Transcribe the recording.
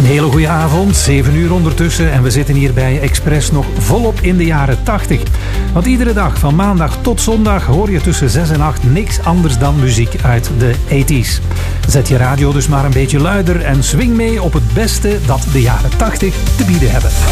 hele goede avond, 7 uur ondertussen en we zitten hier bij Express nog volop in de jaren 80. Want iedere dag van maandag tot zondag hoor je tussen 6 en 8 niks anders dan muziek uit de 80s. Zet je radio dus maar een beetje luider en swing mee op het beste dat de jaren 80 te bieden hebben.